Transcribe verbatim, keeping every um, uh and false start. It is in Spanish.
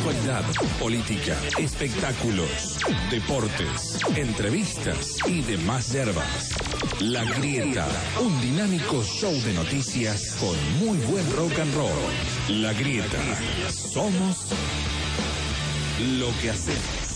actualidad, política, espectáculos, deportes, entrevistas y demás yerbas. La Grieta, un dinámico show de noticias con muy buen rock and roll. La Grieta, somos lo que hacemos.